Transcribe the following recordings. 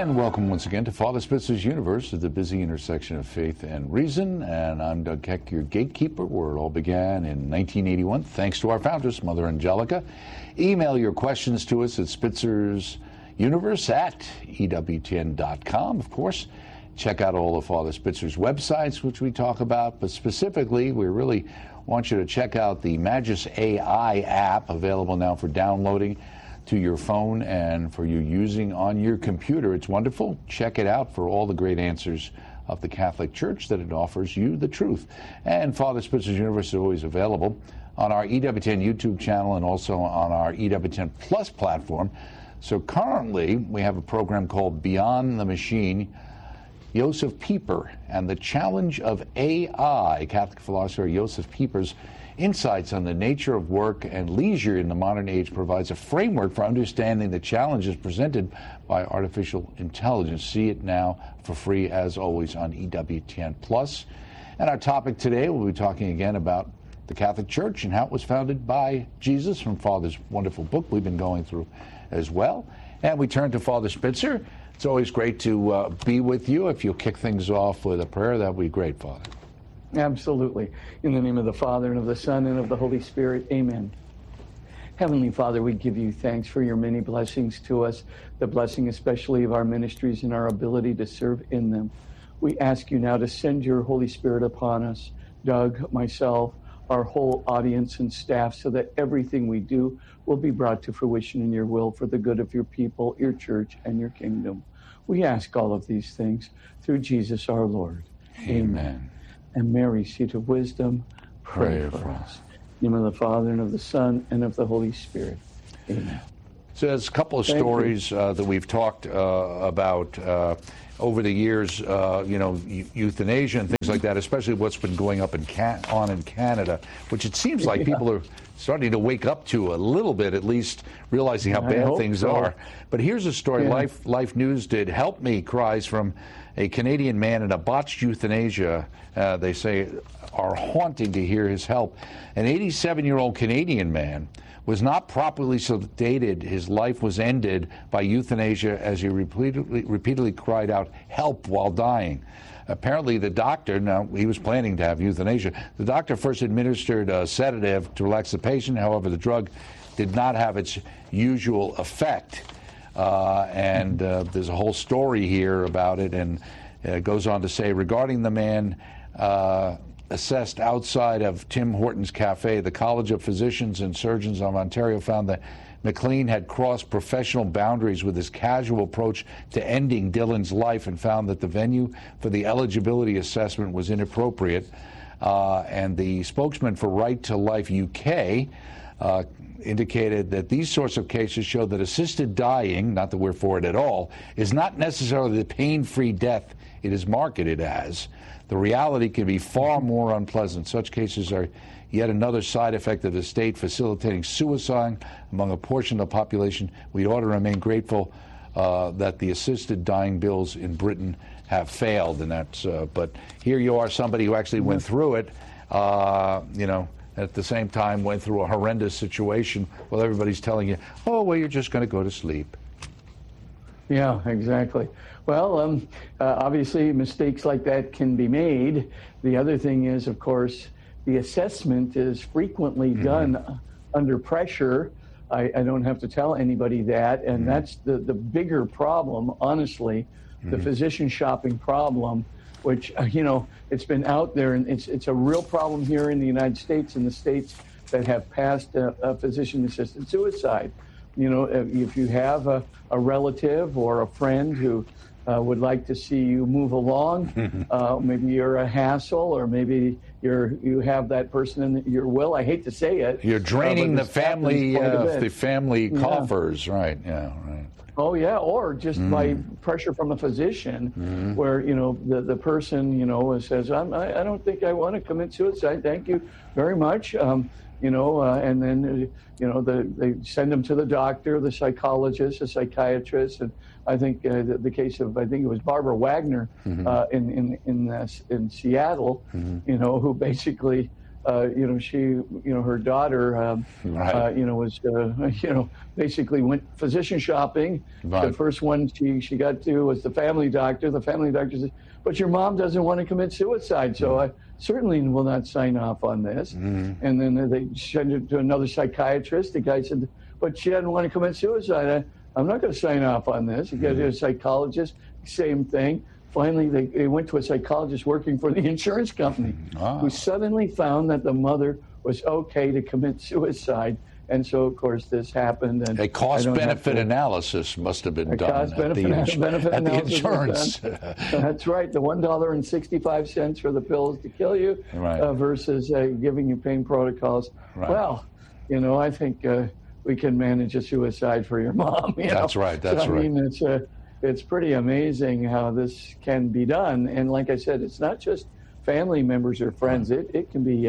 And welcome once again to Father Spitzer's Universe, at the busy intersection of faith and reason. And I'm Doug Keck, your gatekeeper, where it all began in 1981, thanks to our founders, Mother Angelica. Email your questions to us at spitzersuniverse@ewtn.com, of course. Check out all of Father Spitzer's websites, which we talk about, but specifically, we really want you to check out the Magis AI app, available now for downloading to your phone and for you using on your computer. It's wonderful. Check it out for all the great answers of the Catholic Church, that it offers you the truth. And Father Spitzer's Universe is always available on our EWTN YouTube channel and also on our EWTN Plus platform. So currently, we have a program called Beyond the Machine, Josef Pieper and the Challenge of AI. Catholic philosopher Josef Pieper's insights on the nature of work and leisure in the modern age provides a framework for understanding the challenges presented by artificial intelligence. See it now for free, as always, on EWTN Plus. And our topic today, we'll be talking again about the Catholic Church and how it was founded by Jesus, from Father's wonderful book we've been going through as well. And we turn to Father Spitzer. It's always great to be with you. If you'll kick things off with a prayer, that would be great, Father. Absolutely. In the name of the Father, and of the Son, and of the Holy Spirit, amen. Heavenly Father, we give you thanks for your many blessings to us, the blessing especially of our ministries and our ability to serve in them. We ask you now to send your Holy Spirit upon us, Doug, myself, our whole audience and staff, so that everything we do will be brought to fruition in your will for the good of your people, your church, and your kingdom. We ask all of these things through Jesus our Lord. Amen. And Mary, seat of wisdom, pray for us. In the name of the Father, and of the Son, and of the Holy Spirit. Amen. So there's a couple of stories that we've talked about over the years, euthanasia and things like that, especially what's been going up in Canada, which it seems like people are starting to wake up to a little bit, at least realizing how bad things are. But here's a story Life News did. Help me cries from a Canadian man in a botched euthanasia, they say, are haunting to hear his help. An 87-year-old Canadian man was not properly sedated. His life was ended by euthanasia as he repeatedly cried out, "Help," while dying. Apparently the doctor, now he was planning to have euthanasia, the doctor first administered a sedative to relax the patient. However, the drug did not have its usual effect. And there's a whole story here about it, and it goes on to say, regarding the man assessed outside of Tim Hortons Cafe, the College of Physicians and Surgeons of Ontario found that McLean had crossed professional boundaries with his casual approach to ending Dylan's life, and found that the venue for the eligibility assessment was inappropriate. And the spokesman for Right to Life UK indicated that these sorts of cases show that assisted dying, not that we're for it at all, is not necessarily the pain-free death it is marketed as. The reality can be far more unpleasant. Such cases are yet another side effect of the state facilitating suicide among a portion of the population. We ought to remain grateful that the assisted dying bills in Britain have failed, and that's. But here you are, somebody who actually went through it. At the same time went through a horrendous situation. Well, everybody's telling you, oh, well, you're just going to go to sleep. Yeah, exactly. Well, obviously mistakes like that can be made. The other thing is, of course, the assessment is frequently done under pressure. I don't have to tell anybody that, and that's the bigger problem, honestly, the physician shopping problem, which, it's been out there, and it's a real problem here in the United States, in the states that have passed a physician-assisted suicide. If you have a relative or a friend who would like to see you move along, maybe you're a hassle, or maybe you have that person in your will. I hate to say it. You're draining the family coffers, right? Yeah, right. Oh, yeah, or just by pressure from a physician, where, the person, says, I don't think I want to commit suicide. Thank you very much. And then, they send them to the doctor, the psychologist, the psychiatrist. And I think the case of, I think it was Barbara Wagner in Seattle, who basically her daughter, Right. was, basically went physician shopping. Right. The first one she got to was the family doctor. The family doctor said, "But your mom doesn't want to commit suicide, so I certainly will not sign off on this." And then they sent it to another psychiatrist. The guy said, "But she doesn't want to commit suicide. I'm not going to sign off on this." You get a psychologist, same thing. Finally, they went to a psychologist working for the insurance company who suddenly found that the mother was okay to commit suicide. And so, of course, this happened. And a cost-benefit analysis must have been done at the insurance. That's right. The $1.65 for the pills to kill you versus giving you pain protocols. Right. Well, I think we can manage a suicide for your mom. That's right. That's right. I mean, it's pretty amazing how this can be done. And like I said, it's not just family members or friends. It can be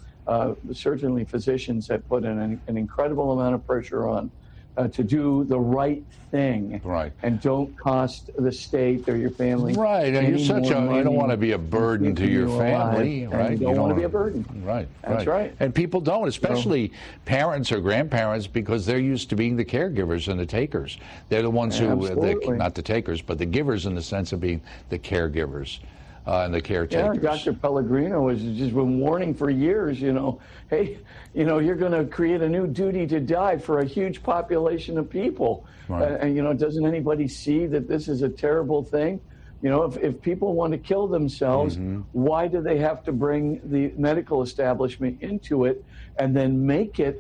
certainly physicians that put in an incredible amount of pressure on to do the right thing, and don't cost the state or your family. Right, and you don't want to be a burden to your family, right? You don't want to be a burden. Right, that's right. And people don't, especially parents or grandparents, because they're used to being the caregivers and the takers. They're the ones who, not the takers, but the givers in the sense of being the caregivers. And the caretakers. Yeah, Dr. Pellegrino has just been warning for years, hey, you're going to create a new duty to die for a huge population of people. Right. And, doesn't anybody see that this is a terrible thing? If people want to kill themselves, why do they have to bring the medical establishment into it and then make it,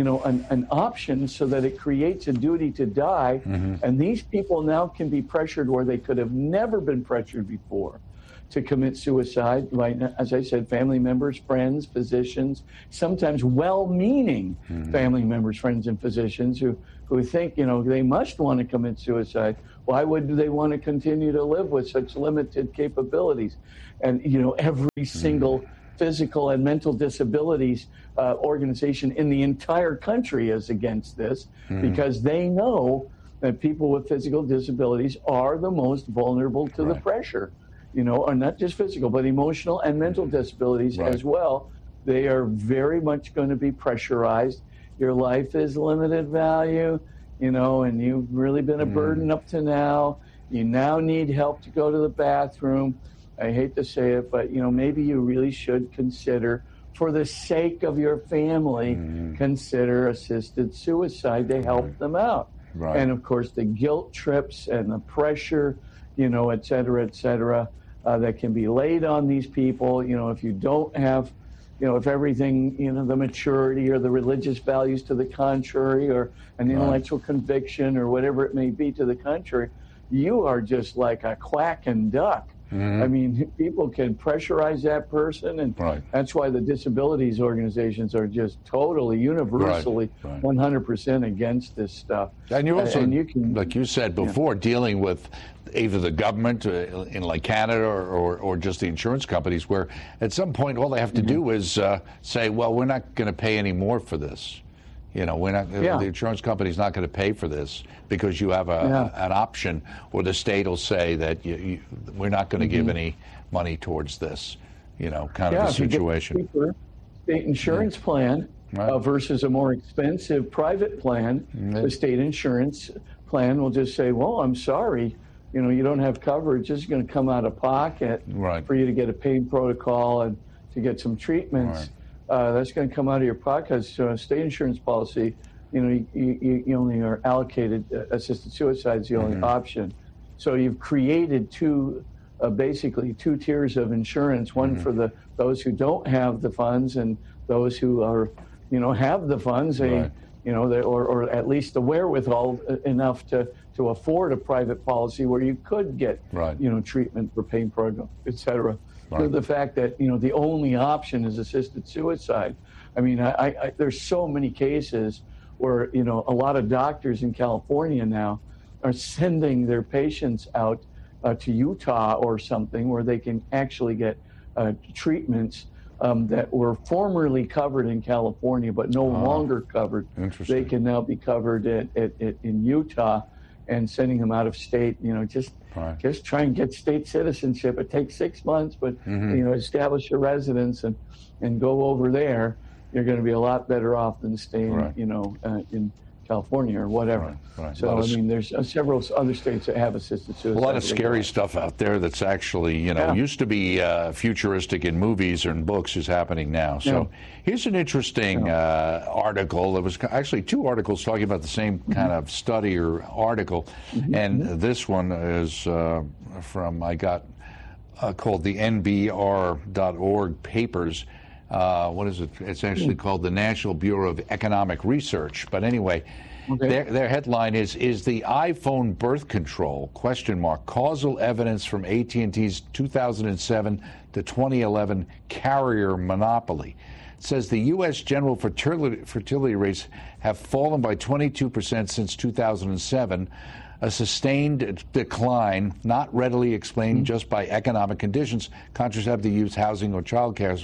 an option so that it creates a duty to die? And these people now can be pressured where they could have never been pressured before to commit suicide, right? As I said, family members, friends, physicians, sometimes well-meaning family members, friends, and physicians who think, they must want to commit suicide. Why would they want to continue to live with such limited capabilities? And, every single physical and mental disabilities organization in the entire country is against this because they know that people with physical disabilities are the most vulnerable to the pressure. Are not just physical, but emotional and mental disabilities as well. They are very much going to be pressurized. Your life is limited value, and you've really been a burden up to now. You now need help to go to the bathroom. I hate to say it, but, maybe you really should consider, for the sake of your family, consider assisted suicide to help them out. Right. And, of course, the guilt trips and the pressure, et cetera, that can be laid on these people. If you don't have, if everything, the maturity or the religious values to the contrary, or an intellectual conviction or whatever it may be to the contrary, you are just like a quack and duck. I mean, people can pressurize that person, and that's why the disabilities organizations are just totally, universally, 100% against this stuff. And you also, like you said before, dealing with either the government in like Canada or just the insurance companies, where at some point all they have to do is say, well, we're not going to pay any more for this. We're not. The insurance company's not going to pay for this because you have an option, or the state will say that we're not going to give any money towards this. Kind of a situation. If you get a cheaper state insurance plan versus a more expensive private plan, the state insurance plan will just say, "Well, I'm sorry, you don't have coverage. This is going to come out of pocket for you to get a pain protocol and to get some treatments." That's going to come out of your pocket. So state insurance policy, you only are allocated assisted suicide is the only option. So you've created basically two tiers of insurance, one for those who don't have the funds and those who are, have the funds, or at least the wherewithal enough to afford a private policy where you could get, treatment for pain program, et cetera. The fact that, the only option is assisted suicide. I mean, there's so many cases where, a lot of doctors in California now are sending their patients out to Utah or something where they can actually get treatments that were formerly covered in California but no longer covered. They can now be covered in Utah. and sending them out of state. Just try and get state citizenship. It takes 6 months, but establish your residence and go over there. You're going to be a lot better off than staying, in California or whatever. Right. So, there's several other states that have assisted suicide. A lot of scary stuff out there that's actually, used to be futuristic in movies or in books is happening now. So here's an interesting article. There was actually 2 articles talking about the same kind of study or article. And this one is from, called the NBR.org papers. What is it? It's actually called the National Bureau of Economic Research. But anyway, their headline is the iPhone birth control, ? Causal evidence from AT&T's 2007 to 2011 carrier monopoly. It says the U.S. general fertility rates have fallen by 22% since 2007, a sustained decline not readily explained just by economic conditions, contraceptive use, housing, or child care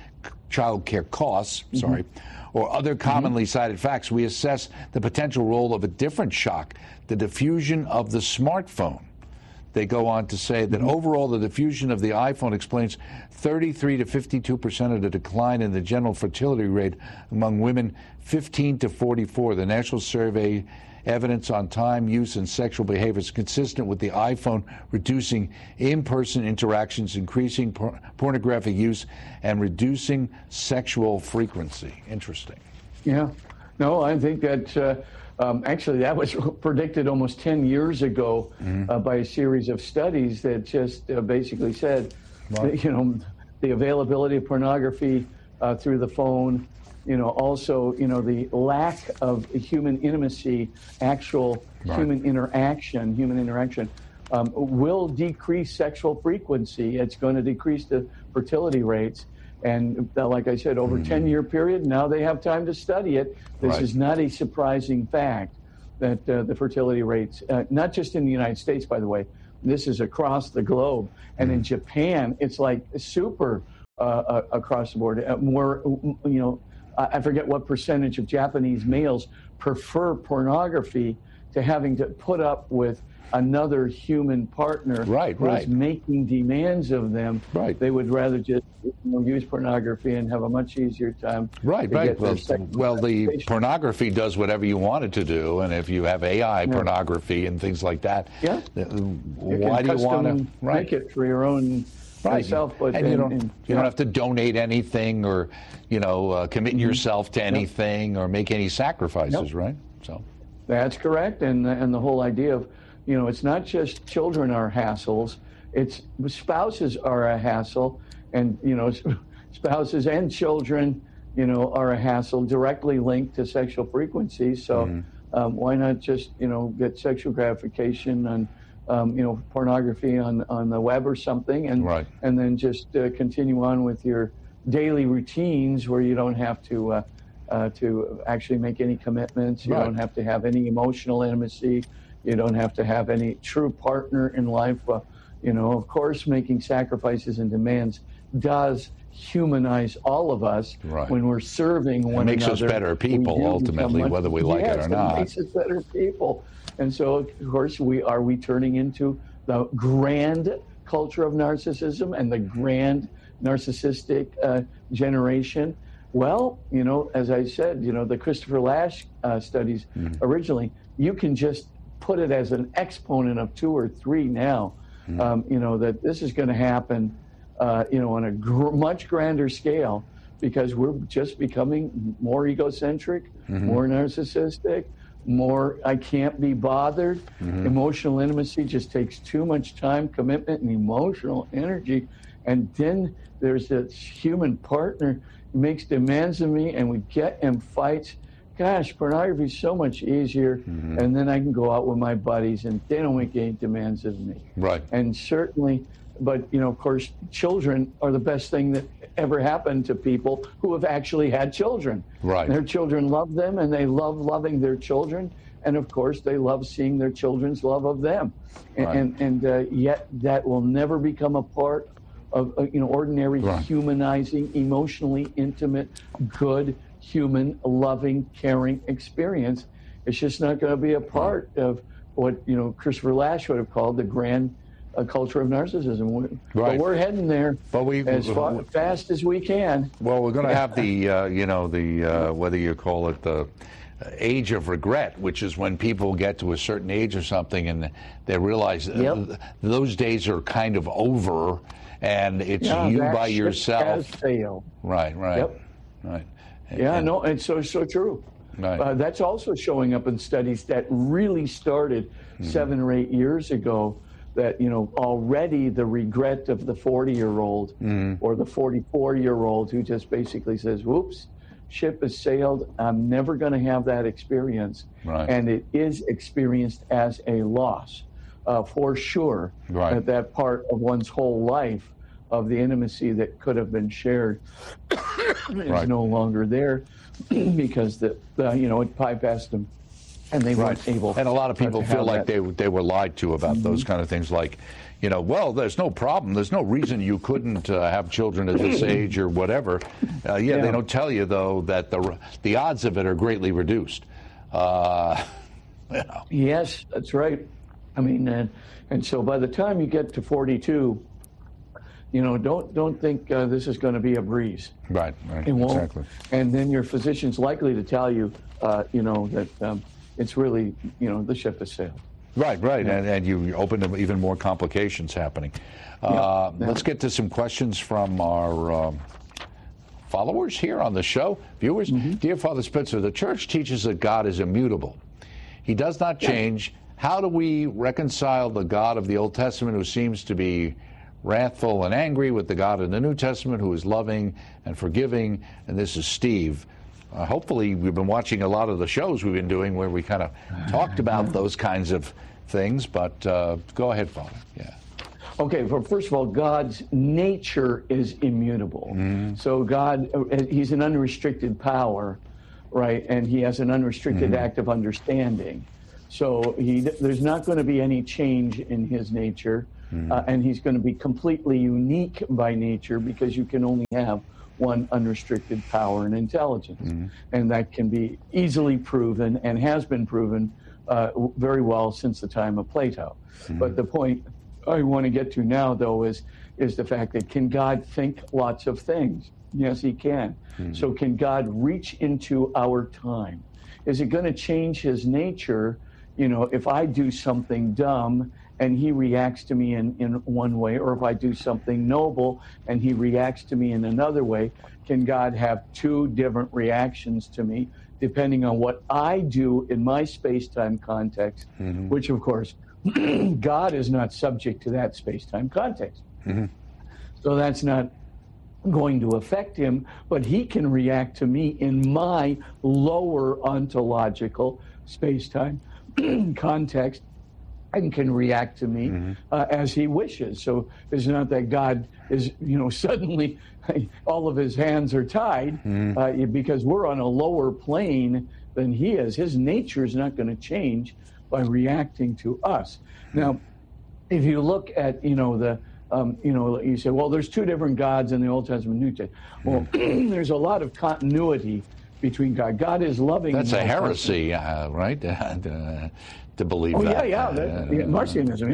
costs, or other commonly cited facts. We assess the potential role of a different shock, the diffusion of the smartphone. They go on to say that overall the diffusion of the iPhone explains 33 to 52% of the decline in the general fertility rate among women 15 to 44. The national survey evidence on time, use, and sexual behavior is consistent with the iPhone reducing in-person interactions, increasing pornographic use, and reducing sexual frequency. Interesting. Yeah. No, I think that actually that was predicted almost 10 years ago by a series of studies that just basically said, the availability of pornography through the phone, also, the lack of human intimacy, actual human interaction, will decrease sexual frequency. It's going to decrease the fertility rates. And like I said, over a 10-year period, now they have time to study it. This is not a surprising fact that the fertility rates, not just in the United States, by the way, this is across the globe. And in Japan, it's like super across the board. I forget what percentage of Japanese males prefer pornography to having to put up with another human partner who is making demands of them. They would rather just use pornography and have a much easier time. Well, the pornography does whatever you want it to do, and if you have AI pornography and things like that, why do you want to make it for your own? Myself, but and you don't have to donate anything or commit yourself to anything or make any sacrifices, right? So that's correct, and the whole idea of it's not just children are hassles; it's spouses are a hassle, and spouses and children are a hassle directly linked to sexual frequency. So why not just get sexual gratification on pornography on the web or something, and then just continue on with your daily routines where you don't have to actually make any commitments. You don't have to have any emotional intimacy. You don't have to have any true partner in life. Of course, making sacrifices and demands does humanize all of us when we're serving one another. It makes us better people, ultimately, whether we like it or not. It makes us better people. And so, of course, are we turning into the grand culture of narcissism and the grand narcissistic generation? Well, as I said, the Christopher Lasch studies originally, you can just put it as an exponent of 2 or 3 now, that this is going to happen, on a much grander scale because we're just becoming more egocentric, more narcissistic, more I can't be bothered. Emotional intimacy just takes too much time, commitment, and emotional energy. And then there's this human partner who makes demands of me, and we get in fights. Gosh, pornography is so much easier. And then I can go out with my buddies, and they don't make any demands of me. And certainly, but, of course, children are the best thing that ever happened to people who have actually had children. Their children love them, and they love loving their children. And, of course, they love seeing their children's love of them. And yet that will never become a part of, ordinary humanizing, emotionally intimate, good, human, loving, caring experience. It's just not going to be a part of what Christopher Lasch would have called the grand culture of narcissism. Right. But we're heading there as fast as we can. Well, we're going to have the whether you call it the age of regret, which is when people get to a certain age or something and they realize those days are kind of over, and it's you by yourself. Has failed. Right. Yep. Right. No, it's so true. Right. That's also showing up in studies that really started 7 or 8 years ago. That already the regret of the 40-year-old or the 44-year-old who just basically says, "Whoops, ship has sailed. I'm never going to have that experience," right. And it is experienced as a loss, for sure. Right. That part of one's whole life of the intimacy that could have been shared is no longer there because it bypassed them. And they weren't able. And a lot of people feel like they were lied to about those kind of things, like, well, there's no problem. There's no reason you couldn't have children at this age or whatever. They don't tell you, though, that the odds of it are greatly reduced. Yes, that's right. I mean, and so by the time you get to 42, don't think this is going to be a breeze. Right. It won't. Exactly. And then your physician's likely to tell you, that it's really, the ship has sailed. Right. Yeah. And you open to even more complications happening. Let's get to some questions from our followers here on the show, viewers. Dear Father Spitzer, the church teaches that God is immutable. He does not change. How do we reconcile the God of the Old Testament, who seems to be wrathful and angry, with the God of the New Testament, who is loving and forgiving? And this is Steve. Hopefully, we've been watching a lot of the shows we've been doing where we kind of talked about those kinds of things, but go ahead, Father. Yeah. Okay, well, first of all, God's nature is immutable. So God, he's an unrestricted power, right? And he has an unrestricted active understanding. So there's not going to be any change in his nature, and he's going to be completely unique by nature, because you can only have one unrestricted power and intelligence. And that can be easily proven and has been proven very well since the time of Plato. But the point I want to get to now, though, is the fact that can God think lots of things? Yes, he can. So can God reach into our time? Is it going to change his nature, if I do something dumb and he reacts to me in one way, or if I do something noble and he reacts to me in another way? Can God have two different reactions to me, depending on what I do in my space-time context, which, of course, God is not subject to that space-time context. So that's not going to affect him, but he can react to me in my lower ontological space-time context, and can react to me as he wishes. So it's not that God is, suddenly all of his hands are tied, because we're on a lower plane than he is. His nature is not going to change by reacting to us. Now, if you look at, you say, well, there's two different gods in the Old Testament and New Testament. Well, there's a lot of continuity between God. God is loving. That's a heresy, right? To believe that. Marcionism,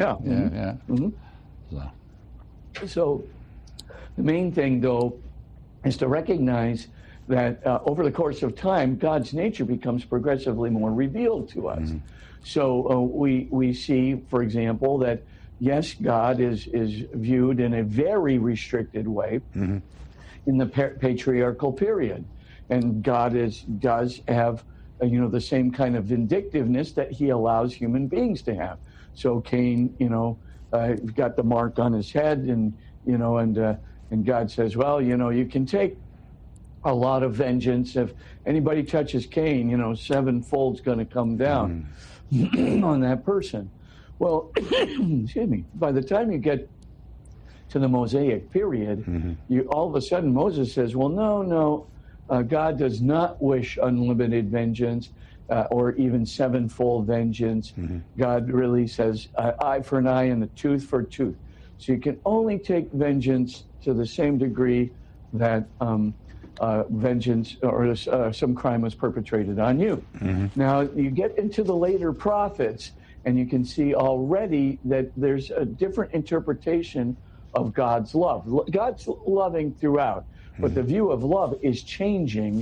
So the main thing, though, is to recognize that over the course of time, God's nature becomes progressively more revealed to us. So we see, for example, that yes, God is viewed in a very restricted way in the patriarchal period, and God does have the same kind of vindictiveness that he allows human beings to have. So Cain, got the mark on his head, and God says, well, you can take a lot of vengeance. If anybody touches Cain, 7-fold's going to come down on that person. Well, excuse me, by the time you get to the Mosaic period, all of a sudden Moses says, well, no, God does not wish unlimited vengeance or even 7-fold vengeance. God really says eye for an eye and a tooth for a tooth. So you can only take vengeance to the same degree that vengeance or some crime was perpetrated on you. Now, you get into the later prophets, and you can see already that there's a different interpretation of God's love. God's loving throughout, but the view of love is changing.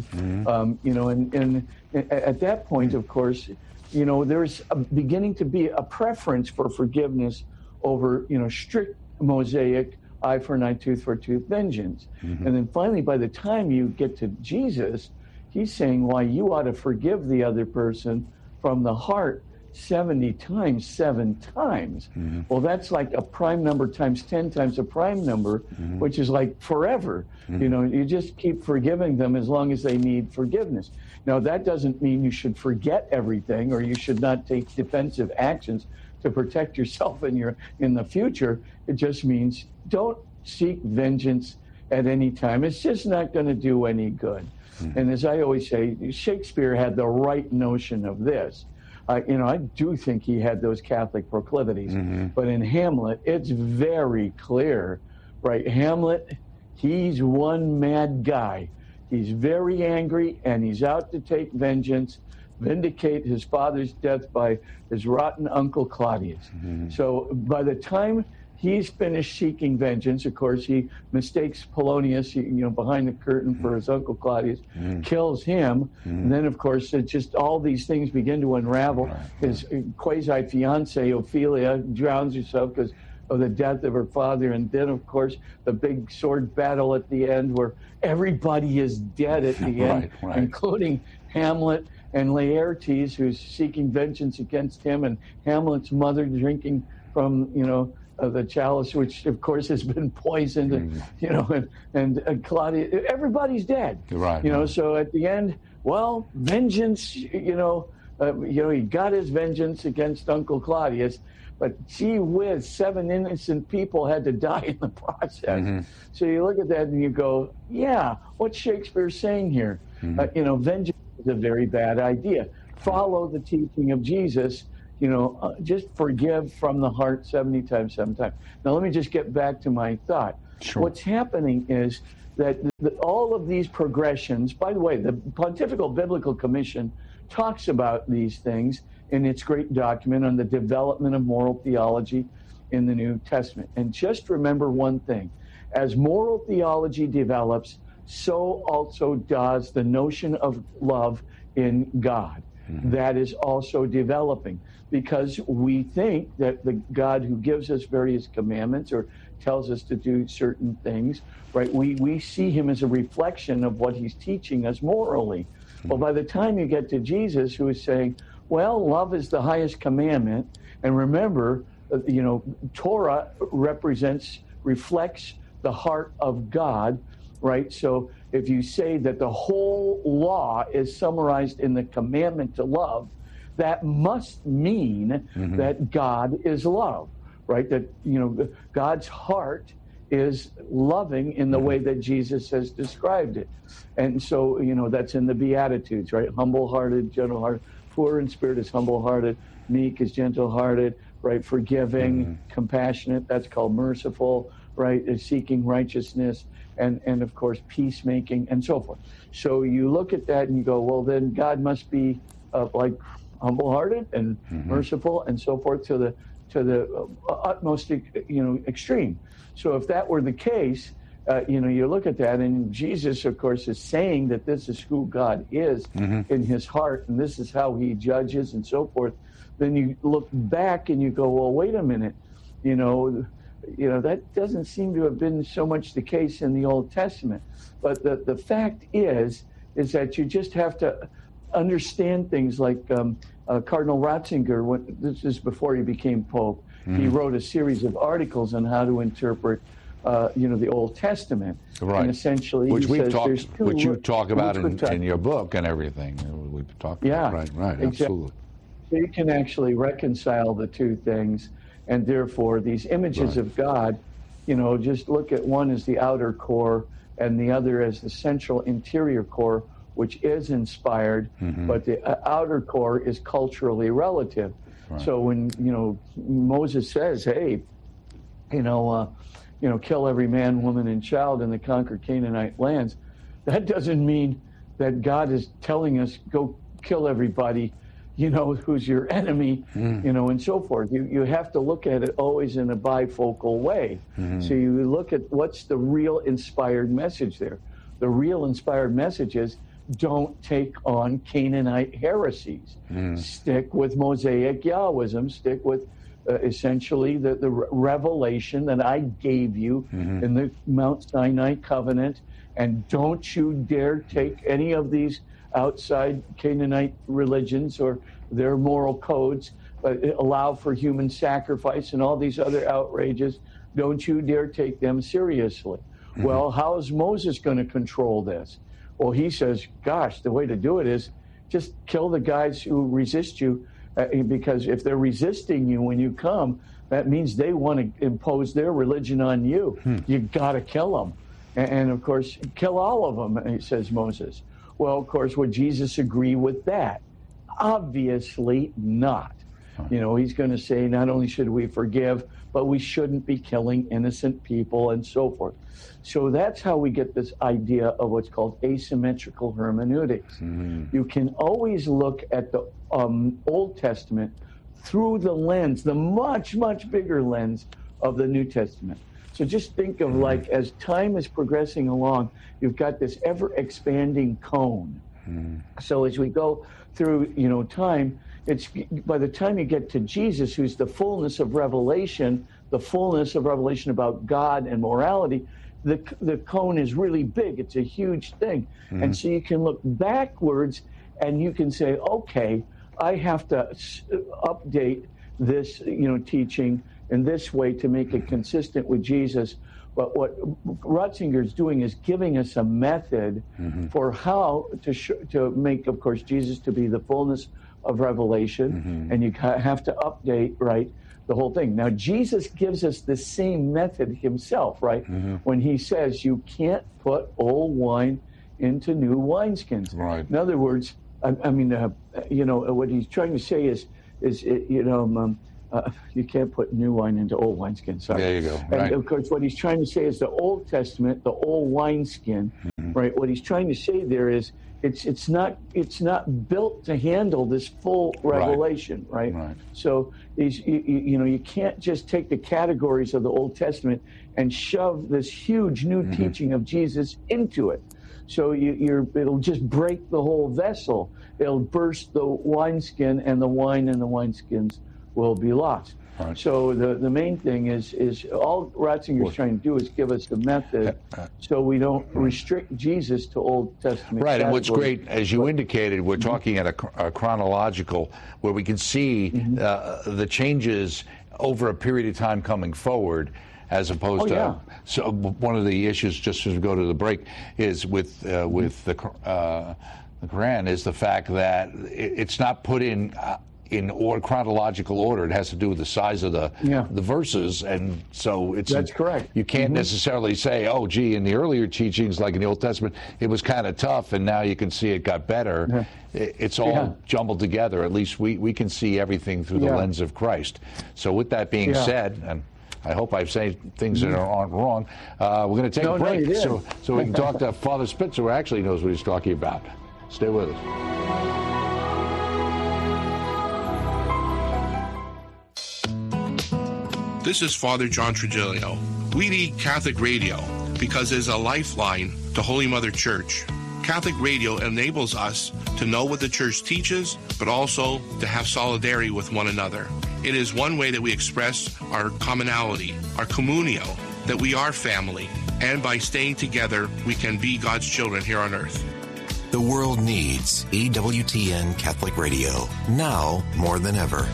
And at that point, of course, there's beginning to be a preference for forgiveness over, strict Mosaic eye for an eye, tooth for a tooth vengeance. And then finally, by the time you get to Jesus, he's saying, why you ought to forgive the other person from the heart 70 times, 7 times. Well, that's like a prime number times 10 times a prime number, which is like forever. You just keep forgiving them as long as they need forgiveness. Now, that doesn't mean you should forget everything or you should not take defensive actions to protect yourself in the future. It just means don't seek vengeance at any time. It's just not going to do any good. And as I always say, Shakespeare had the right notion of this. I do think he had those Catholic proclivities. But in Hamlet, it's very clear, right? Hamlet, he's one mad guy. He's very angry, and he's out to take vengeance, vindicate his father's death by his rotten uncle Claudius. So by the time he's finished seeking vengeance, of course, he mistakes Polonius, behind the curtain for his uncle Claudius, kills him. And then, of course, it's just all these things begin to unravel. His quasi-fiancée, Ophelia, drowns herself because of the death of her father. And then, of course, the big sword battle at the end where everybody is dead at the end, including Hamlet and Laertes, who's seeking vengeance against him, and Hamlet's mother drinking from, the chalice, which of course has been poisoned, and Claudia, everybo's dead. So at the end, well, vengeance, he got his vengeance against Uncle Claudius, but gee whiz, 7 innocent people had to die in the process. So you look at that and you go, yeah, what's Shakespeare saying here? Vengeance is a very bad idea. Follow the teaching of Jesus. Just forgive from the heart 70 times, 7 times. Now, let me just get back to my thought. Sure. What's happening is that all of these progressions, by the way, the Pontifical Biblical Commission talks about these things in its great document on the development of moral theology in the New Testament. And just remember one thing. As moral theology develops, so also does the notion of love in God. That is also developing, because we think that the God who gives us various commandments or tells us to do certain things, right, we see him as a reflection of what he's teaching us morally. Well, by the time you get to Jesus, who is saying, well, love is the highest commandment, and remember, Torah reflects the heart of God, right? So if you say that the whole law is summarized in the commandment to love, that must mean that God is love, right? That, God's heart is loving in the way that Jesus has described it. And so, that's in the Beatitudes, right? Humble-hearted, gentle-hearted, poor in spirit is humble-hearted, meek is gentle-hearted, right? Forgiving, compassionate, that's called merciful, right? Is seeking righteousness, and of course, peacemaking, and so forth. So you look at that and you go, well, then God must be like humble-hearted and merciful, and so forth to the utmost, extreme. So if that were the case, you look at that, and Jesus, of course, is saying that this is who God is in his heart, and this is how he judges, and so forth. Then you look back and you go, well, wait a minute, that doesn't seem to have been so much the case in the Old Testament. But the fact is that you just have to understand things like Cardinal Ratzinger, this is before he became Pope, he wrote a series of articles on how to interpret the Old Testament. Right. And essentially, which you talk about in your book and everything. We've talked about. Right, exactly. Absolutely. So you can actually reconcile the two things, and therefore these images of God, just look at one as the outer core and the other as the central interior core, which is inspired, but the outer core is culturally relative. Right. So when, Moses says, hey, kill every man, woman, and child in the conquered Canaanite lands, that doesn't mean that God is telling us, go kill everybody, who's your enemy, and so forth. You have to look at it always in a bifocal way. So you look at what's the real inspired message there. The real inspired message is, don't take on Canaanite heresies. Stick with Mosaic Yahwism. Stick with essentially the revelation that I gave you in the Mount Sinai covenant. And don't you dare take any of these outside Canaanite religions or their moral codes, but allow for human sacrifice and all these other outrages. Don't you dare take them seriously. Well, how is Moses going to control this? Well, he says, gosh, the way to do it is just kill the guys who resist you, because if they're resisting you when you come, that means they want to impose their religion on you. You got to kill them. And, of course, kill all of them, says Moses. Well, of course, would Jesus agree with that? Obviously not. He's going to say not only should we forgive, but we shouldn't be killing innocent people and so forth. So that's how we get this idea of what's called asymmetrical hermeneutics. You can always look at the Old Testament through the lens, the much, much bigger lens of the New Testament. So just think of like as time is progressing along, you've got this ever-expanding cone. So as we go through, time, it's by the time you get to Jesus, who's the fullness of revelation about God and morality, the cone is really big. It's a huge thing. And so you can look backwards and you can say, okay, I have to update this, teaching in this way to make it consistent with Jesus. But what Ratzinger is doing is giving us a method for how to make, of course, Jesus to be the fullness of revelation, and you have to update, right, the whole thing. Now, Jesus gives us the same method himself, right, when he says you can't put old wine into new wineskins. Right. In other words, what he's trying to say is you can't put new wine into old wineskins. Sorry. There you go. Right. And of course, what he's trying to say is the Old Testament, the old wineskin, right? What he's trying to say there is it's not built to handle this full revelation, right? So you can't just take the categories of the Old Testament and shove this huge new teaching of Jesus into it. So it'll just break the whole vessel. It'll burst the wineskin, and the wine in the wineskins will be lost. Right. So the main thing is all Ratzinger's trying to do is give us the method so we don't restrict Jesus to Old Testament. Right, and what's great, as you indicated, we're talking at a chronological, where we can see the changes over a period of time coming forward, as opposed to. So one of the issues, just as we go to the break, is with the Quran, is the fact that it's not put in chronological order. It has to do with the size of the verses, and so that's correct. You can't necessarily say, oh, gee, in the earlier teachings, like in the Old Testament, it was kind of tough, and now you can see it got better. It's all jumbled together. At least we can see everything through the lens of Christ. So with that being said, and I hope I've said things that aren't wrong, we're going to take a break so we can talk to Father Spitzer, who actually knows what he's talking about. Stay with us. This is Father John Trigilio. We need Catholic radio because it is a lifeline to Holy Mother Church. Catholic radio enables us to know what the Church teaches, but also to have solidarity with one another. It is one way that we express our commonality, our communio, that we are family, and by staying together, we can be God's children here on earth. The world needs EWTN Catholic Radio, now more than ever.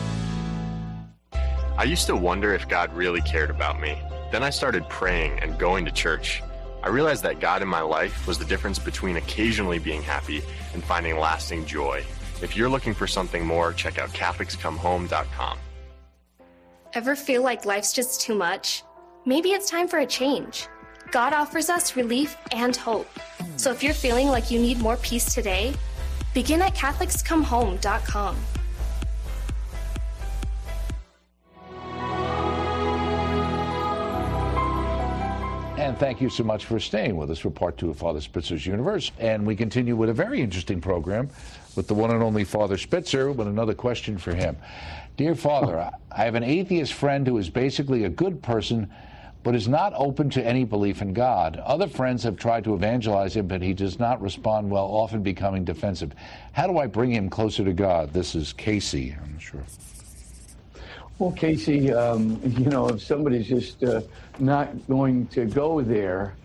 I used to wonder if God really cared about me. Then I started praying and going to church. I realized that God in my life was the difference between occasionally being happy and finding lasting joy. If you're looking for something more, check out CatholicsComeHome.com. Ever feel like life's just too much? Maybe it's time for a change. God offers us relief and hope. So if you're feeling like you need more peace today, begin at CatholicsComeHome.com. And thank you so much for staying with us for part 2 of Father Spitzer's Universe. And we continue with a very interesting program with the one and only Father Spitzer with another question for him. Dear Father, I have an atheist friend who is basically a good person but is not open to any belief in God. Other friends have tried to evangelize him, but he does not respond well, often becoming defensive. How do I bring him closer to God? This is Casey. I'm not sure. Well, Casey, if somebody's just not going to go there,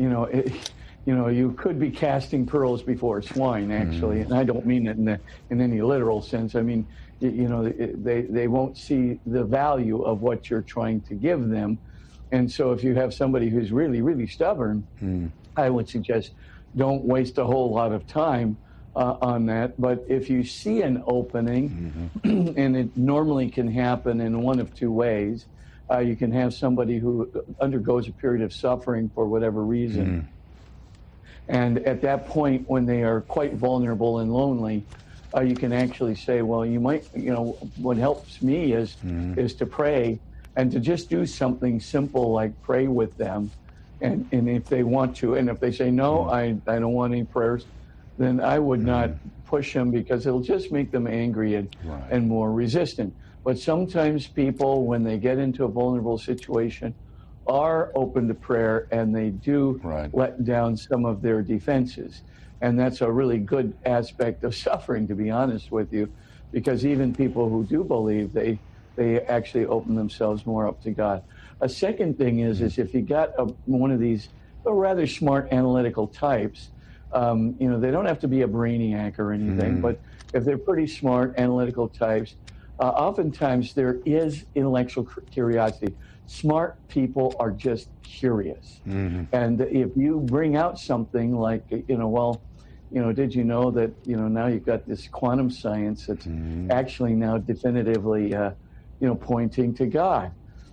you could be casting pearls before swine, actually. And I don't mean it in any literal sense. I mean, they won't see the value of what you're trying to give them. And so if you have somebody who's really, really stubborn, I would suggest don't waste a whole lot of time on that. But if you see an opening, and it normally can happen in one of two ways, you can have somebody who undergoes a period of suffering for whatever reason. And at that point, when they are quite vulnerable and lonely, you can actually say, well, you might, what helps me is to pray and to just do something simple like pray with them. And if they want to, and if they say, no, I don't want any prayers, then I would not push them, because it'll just make them angry and more resistant. But sometimes people, when they get into a vulnerable situation, are open to prayer, and they do let down some of their defenses. And that's a really good aspect of suffering, to be honest with you, because even people who do believe, they actually open themselves more up to God. A second thing is if you got one of these rather smart analytical types, they don't have to be a brainiac or anything, but if they're pretty smart analytical types, oftentimes there is intellectual curiosity. Smart people are just curious. And if you bring out something like, did you know that, now you've got this quantum science that's actually now definitively, pointing to God,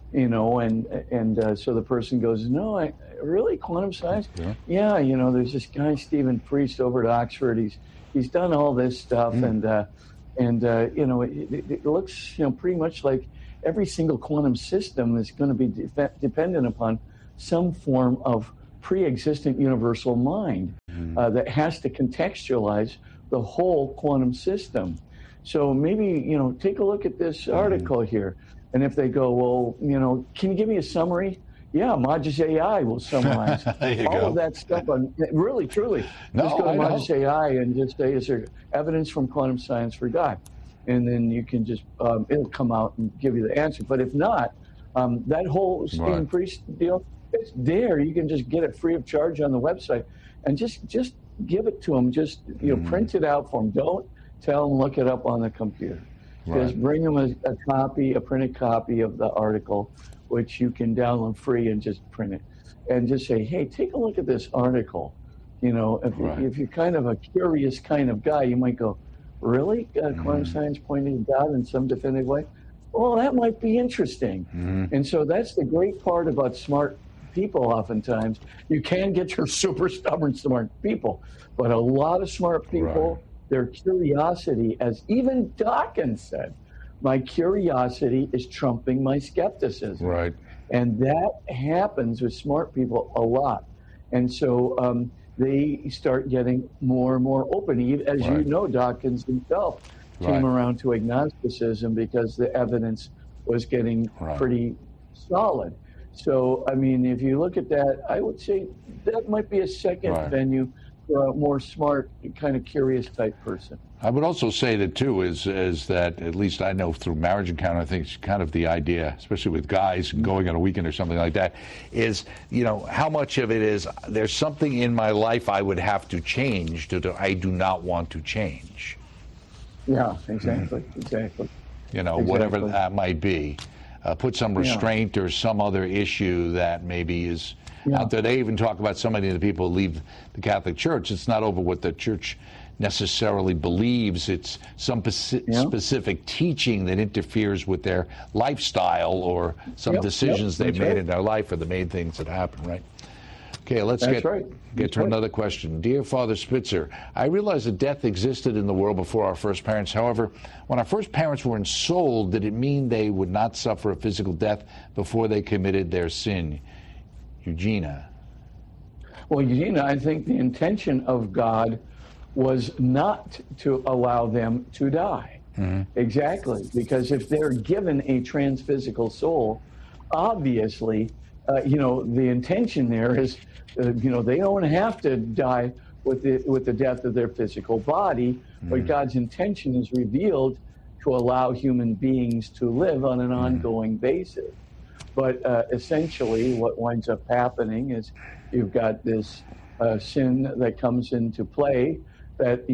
and so the person goes, no, really, quantum science? Yeah, there's this guy, Stephen Priest, over at Oxford. He's done all this stuff, and it looks, pretty much like every single quantum system is going to be dependent upon some form of pre-existent universal mind that has to contextualize the whole quantum system. So maybe, take a look at this article here. And if they go, well, can you give me a summary? Yeah, Magis AI will summarize all of that stuff. Really, truly. Just go to Magis AI and just say, is there evidence from quantum science for God? And then you can just, it'll come out and give you the answer. But if not, that whole Stephen Priest deal, it's there. You can just get it free of charge on the website and just give it to them. Just, print it out for them. Don't tell them, look it up on the computer. Just bring them a printed copy of the article, which you can download free and just print it. And just say, hey, take a look at this article. If you're kind of a curious kind of guy, you might go, really? Quantum science pointing to God in some definitive way? Well, that might be interesting. And so that's the great part about smart people oftentimes. You can get your super stubborn smart people, but a lot of smart people, their curiosity, as even Dawkins said, my curiosity is trumping my skepticism. And that happens with smart people a lot. And so they start getting more and more open. As you know, Dawkins himself came around to agnosticism because the evidence was getting pretty solid. So, I mean, if you look at that, I would say that might be a second venue for a more smart, kind of curious type person. I would also say that, too, is that, at least I know through Marriage Encounter, I think it's kind of the idea, especially with guys going on a weekend or something like that, is, how much of it is there's something in my life I would have to change I do not want to change. Yeah, exactly. Whatever that might be. Put some restraint or some other issue that maybe is out there. They even talk about so many of the people who leave the Catholic Church. It's not over what the Church necessarily believes. It's some specific teaching that interferes with their lifestyle or some decisions they've made in their life or the main things that happen, right? Okay, let's get to another question. Dear Father Spitzer, I realize that death existed in the world before our first parents. However, when our first parents were ensouled, did it mean they would not suffer a physical death before they committed their sin? Eugenia. Well, I think the intention of God was not to allow them to die. Exactly, because if they're given a transphysical soul, obviously, the intention there is, they don't have to die with the death of their physical body, but God's intention is revealed to allow human beings to live on an ongoing basis. But essentially, what winds up happening is you've got this sin that comes into play that,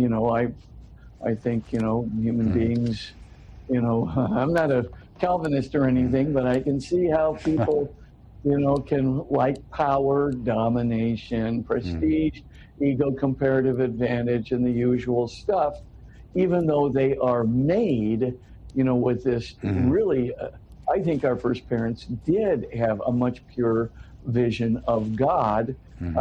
I think, human beings, I'm not a Calvinist or anything, but I can see how people, can like power, domination, prestige, ego, comparative advantage, and the usual stuff, even though they are made, with this really, I think our first parents did have a much purer vision of God,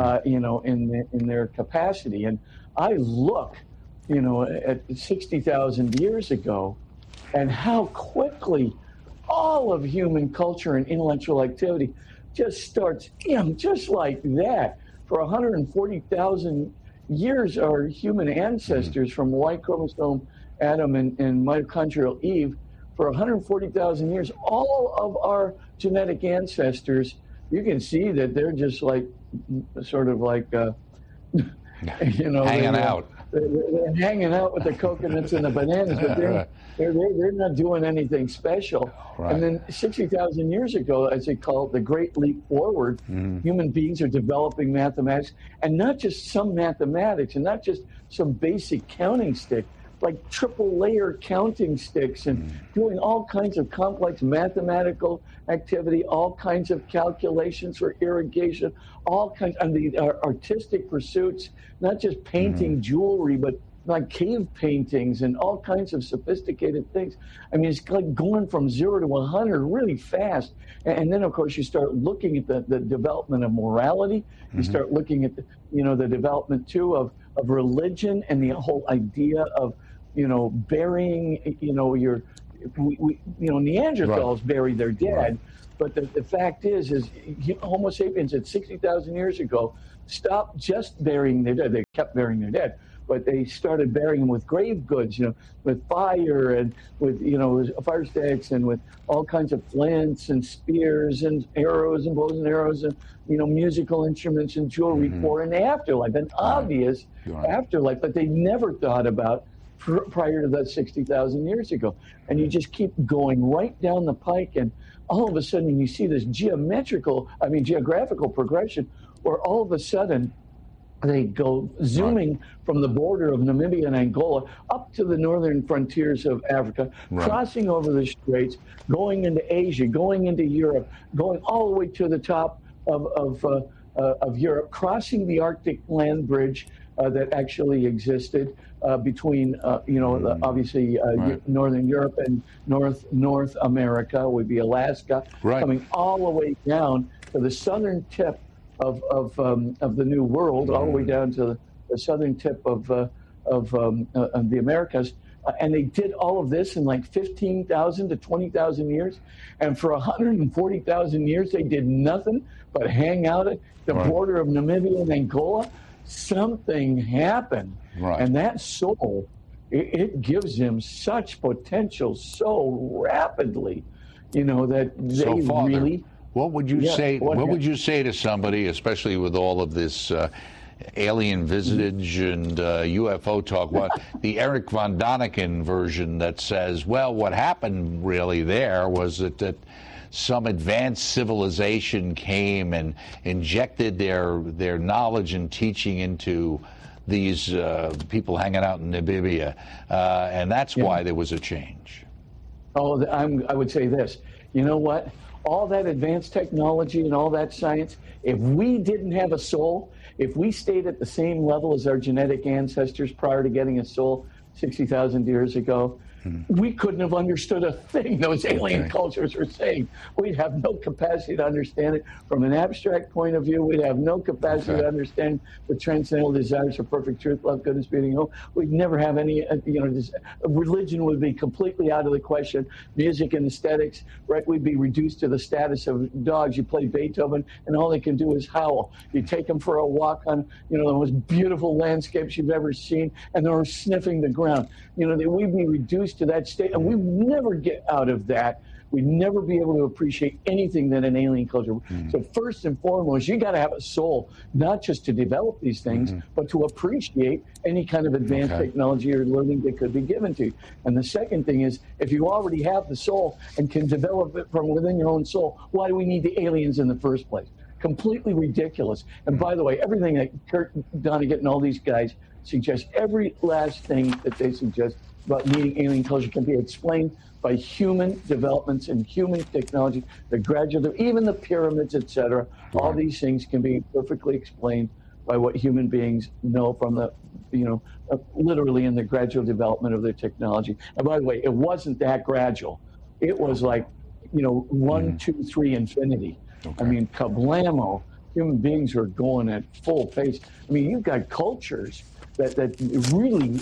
in their capacity. And I look, at 60,000 years ago, and how quickly all of human culture and intellectual activity just starts, just like that. For 140,000 years, our human ancestors from Y chromosome Adam and mitochondrial Eve, for 140,000 years, all of our genetic ancestors, you can see that they're just like, sort of like, hanging out. They're hanging out with the coconuts and the bananas, but they're not doing anything special. Right. And then 60,000 years ago, as they call it, the Great Leap Forward, human beings are developing mathematics, and not just some mathematics, and not just some basic counting stick, like triple layer counting sticks, and doing all kinds of complex mathematical activity, all kinds of calculations for irrigation, all kinds of artistic pursuits, not just painting jewelry, but like cave paintings and all kinds of sophisticated things. I mean, it's like going from 0 to 100 really fast. And then, of course, you start looking at the development of morality. You start looking at the development too of religion, and the whole idea of burying Neanderthals bury their dead. But the fact is Homo sapiens at 60,000 years ago stopped just burying their dead. They kept burying their dead, but they started burying them with grave goods, with fire and with, fire sticks and with all kinds of flints and spears and arrows and bows and arrows and, musical instruments and jewelry for an afterlife, an obvious afterlife, but they never thought about prior to that 60,000 years ago. And you just keep going right down the pike, and all of a sudden you see this geographical progression where all of a sudden they go zooming from the border of Namibia and Angola up to the northern frontiers of Africa, crossing over the straits, going into Asia, going into Europe, going all the way to the top of Europe, crossing the Arctic land bridge that actually existed between, obviously Northern Europe and North America would be Alaska, coming all the way down to the southern tip of the New World, all the way down to the southern tip of the Americas. And they did all of this in like 15,000 to 20,000 years. And for 140,000 years, they did nothing but hang out at the border of Namibia and Angola. Something happened. And that soul, it gives them such potential so rapidly, that they really... What would you say? What would you say to somebody, especially with all of this alien visitage and UFO talk? What the Eric von Daniken version that says, well, what happened really there was that some advanced civilization came and injected their knowledge and teaching into these people hanging out in Namibia, and that's why there was a change. Oh, I would say this. You know what? All that advanced technology and all that science, if we didn't have a soul, if we stayed at the same level as our genetic ancestors prior to getting a soul 60,000 years ago, we couldn't have understood a thing those alien cultures were saying. We'd have no capacity to understand it from an abstract point of view. We'd have no capacity to understand the transcendental desires for perfect truth, love, goodness, beauty, and hope. We'd never have any, religion would be completely out of the question. Music and aesthetics, right? We'd be reduced to the status of dogs. You play Beethoven, and all they can do is howl. You take them for a walk on, the most beautiful landscapes you've ever seen, and they're sniffing the ground. We'd be reduced to that state, and we never get out of that. We'd never be able to appreciate anything that an alien culture. So first and foremost, you got to have a soul, not just to develop these things, but to appreciate any kind of advanced technology or learning that could be given to you. And the second thing is, if you already have the soul and can develop it from within your own soul, why do we need the aliens in the first place? Completely ridiculous. And by the way, everything that Kurt Vonnegut and all these guys suggest, every last thing that they suggest about needing alien culture can be explained by human developments and human technology, the gradual, even the pyramids, etc. All these things can be perfectly explained by what human beings know from the, literally in the gradual development of their technology. And by the way, it wasn't that gradual. It was like, 1, 2, 3 infinity. I mean, kablamo, human beings are going at full pace. I mean, you've got cultures that really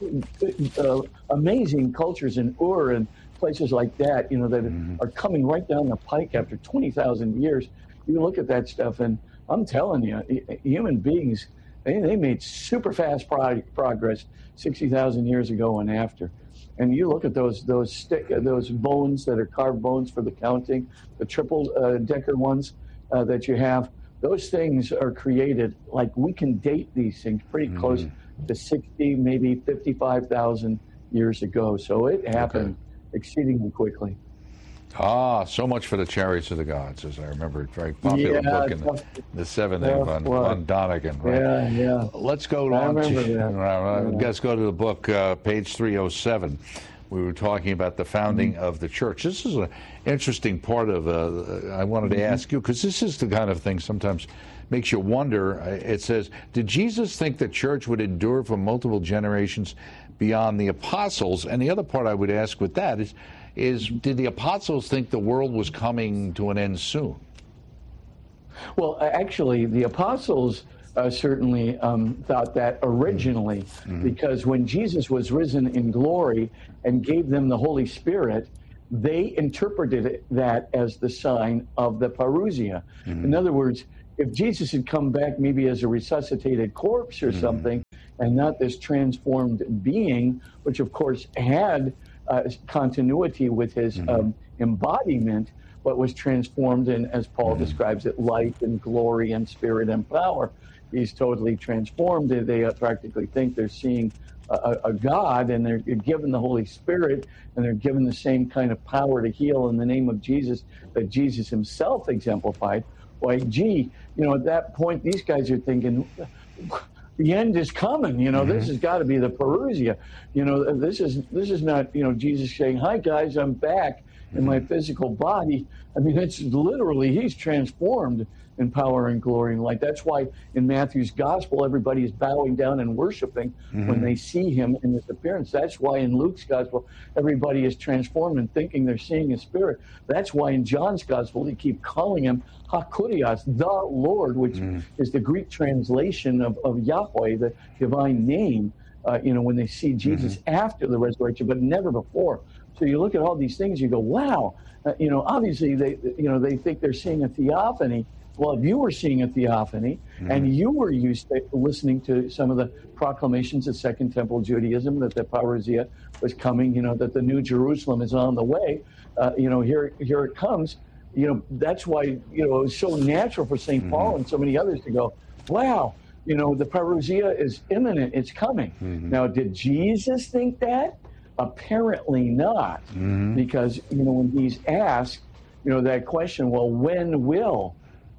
amazing cultures in Ur and places like that, that are coming right down the pike after 20,000 years. You look at that stuff, and I'm telling you, human beings, they made super fast progress 60,000 years ago and after. And you look at those bones that are carved bones for the counting, the triple decker ones that you have. Those things are created, like we can date these things pretty close to 60, maybe 55,000 years ago. So it happened exceedingly quickly. So much for the Chariots of the Gods, as I remember. Very popular book in the 70s on Donegan. Right? Yeah. Let's go let's go to the book, page 307. We were talking about the founding of the church. This is an interesting part of, I wanted to ask you, because this is the kind of thing sometimes makes you wonder. It says, did Jesus think the church would endure for multiple generations beyond the apostles? And the other part I would ask with that is did the apostles think the world was coming to an end soon? Well, actually, the apostles certainly thought that originally, because when Jesus was risen in glory and gave them the Holy Spirit, they interpreted that as the sign of the parousia. In other words, if Jesus had come back maybe as a resuscitated corpse or something, and not this transformed being, which of course had continuity with his embodiment, but was transformed in, as Paul describes it, light and glory and spirit and power. He's totally transformed. They practically think they're seeing a God, and they're given the Holy Spirit, and they're given the same kind of power to heal in the name of Jesus that Jesus himself exemplified. Why, at that point, these guys are thinking, the end is coming. This has got to be the parousia. This is not, Jesus saying, "Hi guys, I'm back in my physical body." I mean, it's literally, he's transformed in power and glory and light. That's why in Matthew's gospel, everybody is bowing down and worshiping when they see him in his appearance. That's why in Luke's gospel, everybody is transformed and thinking they're seeing his spirit. That's why in John's gospel, they keep calling him Hakurios, the Lord, which is the Greek translation of Yahweh, the divine name, when they see Jesus after the resurrection, but never before. So you look at all these things, you go, wow, obviously they think they're seeing a theophany. Well, if you were seeing a theophany and you were used to listening to some of the proclamations of Second Temple Judaism that the parousia was coming, that the New Jerusalem is on the way, here it comes. That's why, it was so natural for St. Paul and so many others to go, wow, the parousia is imminent, it's coming. Now, did Jesus think that? Apparently not, because, when he's asked, that question, well, when will,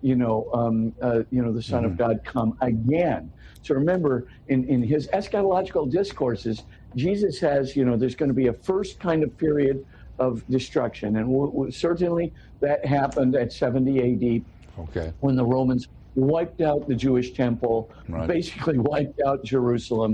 the Son of God come again? So remember, in his eschatological discourses, Jesus has, there's going to be a first kind of period of destruction. And certainly that happened at 70 AD when the Romans wiped out the Jewish temple, basically wiped out Jerusalem,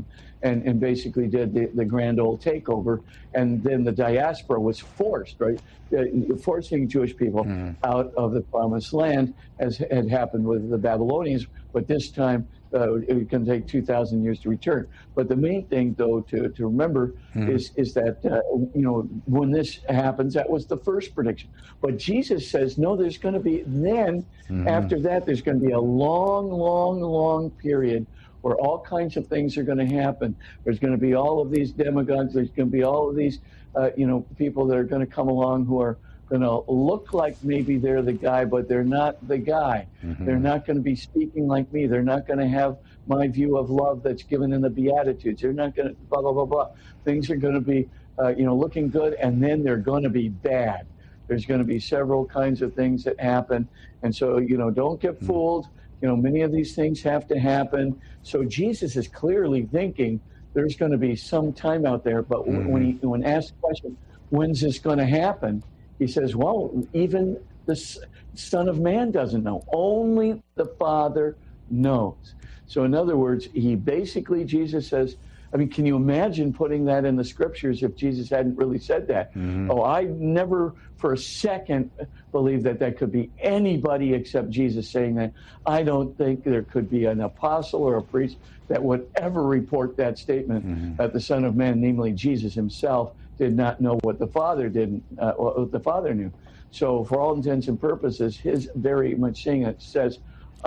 and basically did the grand old takeover. And then the diaspora was forced, right? Forcing Jewish people out of the promised land, as had happened with the Babylonians. But this time, it can take 2,000 years to return. But the main thing, though, to remember is that, when this happens, that was the first prediction. But Jesus says, no, there's going to be, then after that, there's going to be a long, long, long period where all kinds of things are going to happen. There's going to be all of these demagogues. There's going to be all of these, people that are going to come along who are going to look like maybe they're the guy, but they're not the guy. They're not going to be speaking like me. They're not going to have my view of love that's given in the Beatitudes. They're not going to blah, blah, blah, blah. Things are going to be, looking good, and then they're going to be bad. There's going to be several kinds of things that happen. And so, don't get fooled. Many of these things have to happen. So Jesus is clearly thinking there's going to be some time out there. But when asked the question, when's this going to happen? He says, well, even the Son of Man doesn't know. Only the Father knows. So in other words, Jesus says, can you imagine putting that in the scriptures if Jesus hadn't really said that? Oh, I never for a second believe that could be anybody except Jesus saying that. I don't think there could be an apostle or a priest that would ever report that statement that the Son of Man, namely Jesus himself, did not know what the Father didn't, what the Father knew. So for all intents and purposes, his very much saying it says,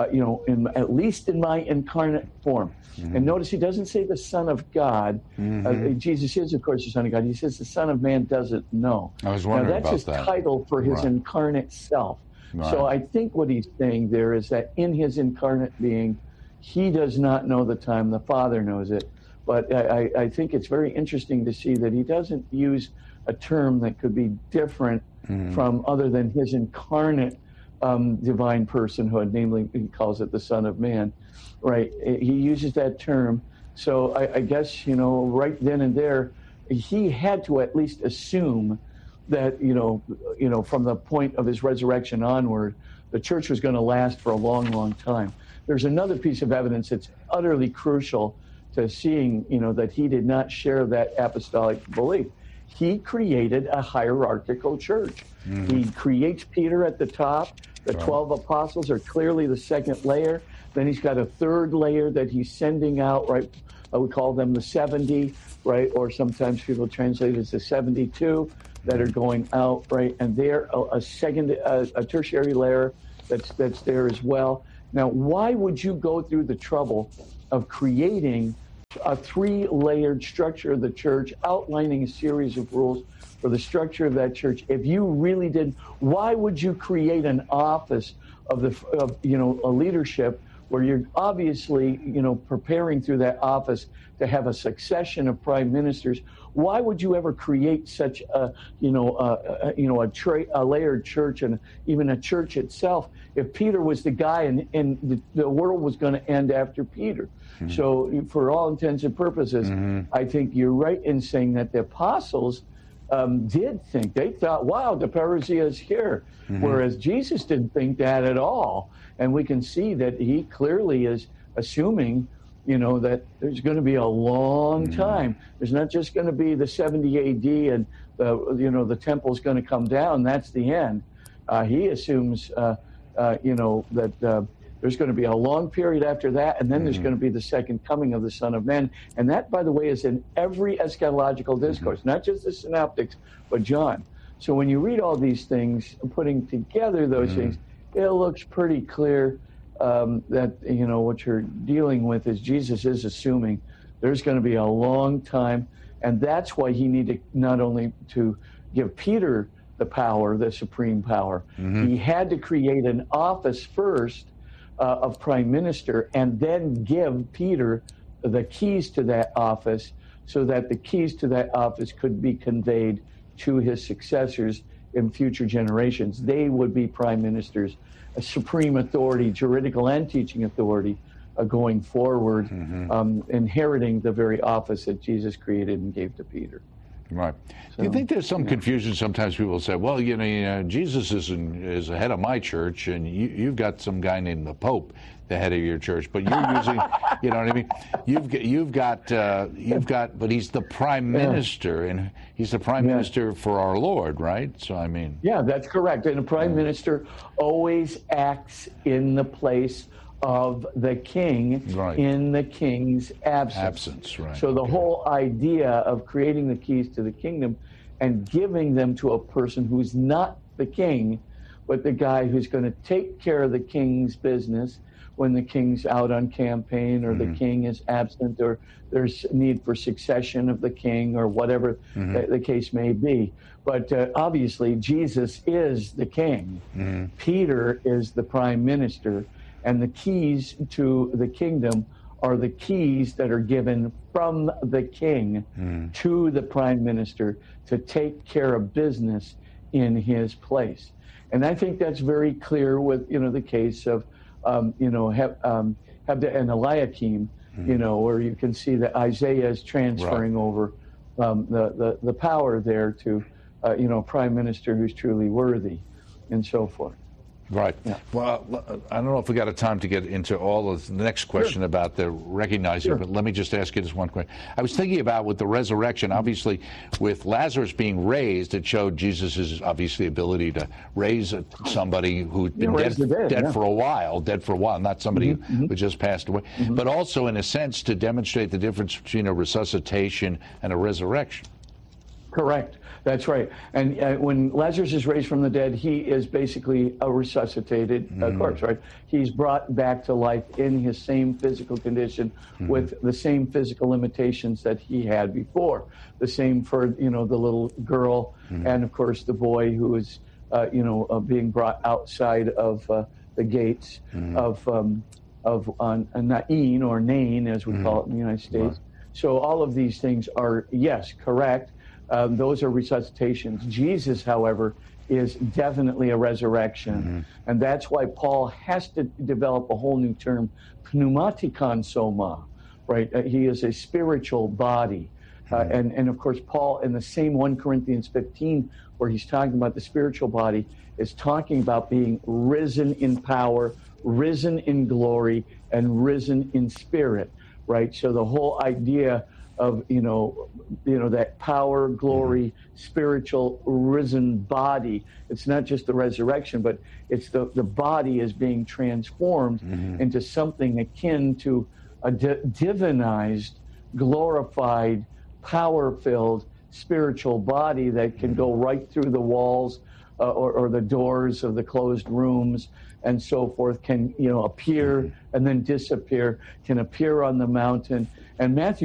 at least in my incarnate form. And notice he doesn't say the Son of God. Jesus is, of course, the Son of God. He says the Son of Man doesn't know. I was wondering about that. That's his title for his incarnate self. Right. So I think what he's saying there is that in his incarnate being, he does not know the time. The Father knows it. But I think it's very interesting to see that he doesn't use a term that could be different from other than his incarnate divine personhood, namely he calls it the Son of Man, right? He uses that term. So I guess, right then and there, he had to at least assume that, from the point of his resurrection onward, the church was going to last for a long, long time. There's another piece of evidence that's utterly crucial to seeing, that he did not share that apostolic belief. He created a hierarchical church. He creates Peter at the top. The 12 apostles are clearly the second layer. Then he's got a third layer that he's sending out, right? We call them the 70, right? Or sometimes people translate it as the 72 that are going out, right? And they're a tertiary layer that's there as well. Now, why would you go through the trouble of creating a 3-layered structure of the church, outlining a series of rules for the structure of that church? If you really did, why would you create an office of a leadership where you're obviously, preparing through that office to have a succession of prime ministers? Why would you ever create such a layered church and even a church itself if Peter was the guy and the world was going to end after Peter? So for all intents and purposes, I think you're right in saying that the apostles did think. They thought, wow, the parousia is here. Whereas Jesus didn't think that at all. And we can see that he clearly is assuming, that there's going to be a long time. There's not just going to be the 70 AD and, the temple's going to come down. That's the end. He assumes, that there's going to be a long period after that, and then there's going to be the second coming of the Son of Man. And that, by the way, is in every eschatological discourse, not just the synoptics, but John. So when you read all these things, putting together those things, it looks pretty clear that, what you're dealing with is Jesus is assuming there's going to be a long time. And that's why he needed not only to give Peter the power, the supreme power, he had to create an office first of prime minister and then give Peter the keys to that office so that the keys to that office could be conveyed to his successors in future generations. They would be prime ministers, a supreme authority, juridical and teaching authority going forward, inheriting the very office that Jesus created and gave to Peter. Right. Do you think there's some confusion? Sometimes people say, well, Jesus is the head of my church, and you've got some guy named the Pope, the head of your church, but you're using, you know what I mean? You've got, but he's the prime minister, and he's the prime minister for our Lord, right? So, I mean. Yeah, that's correct. And a prime minister always acts in the place of the king, in the king's absence. Right. So the whole idea of creating the keys to the kingdom and giving them to a person who's not the king, but the guy who's going to take care of the king's business when the king's out on campaign, or the king is absent, or there's need for succession of the king, or whatever the case may be. But obviously, Jesus is the king. Peter is the prime minister. And the keys to the kingdom are the keys that are given from the king to the prime minister to take care of business in his place. And I think that's very clear with, the case of, Hebda and Eliakim, where you can see that Isaiah is transferring over the power there to, prime minister who's truly worthy, and so forth. Right. Yeah. Well, I don't know if we got a time to get into all of the next question about the recognizing, but let me just ask you this one question. I was thinking about with the resurrection, obviously, with Lazarus being raised, it showed Jesus' obviously ability to raise somebody who'd been dead for a while, not somebody who just passed away, but also, in a sense, to demonstrate the difference between a resuscitation and a resurrection. Correct. That's right. And when Lazarus is raised from the dead, he is basically a resuscitated corpse, right? He's brought back to life in his same physical condition with the same physical limitations that he had before. The same for, the little girl and, of course, the boy who is, being brought outside of the gates of Nain, or Nain, as we call it in the United States. So all of these things are, yes, correct. Those are resuscitations. Jesus, however, is definitely a resurrection. And that's why Paul has to develop a whole new term, pneumatikon soma, right? He is a spiritual body. And of course, Paul, in the same 1 Corinthians 15, where he's talking about the spiritual body, is talking about being risen in power, risen in glory, and risen in spirit, right? So the whole idea of, that power, glory, spiritual, risen body. It's not just the resurrection, but it's the body is being transformed into something akin to a divinized, glorified, power-filled spiritual body that can go right through the walls or the doors of the closed rooms and so forth, can, appear and then disappear, can appear on the mountain. And Matthew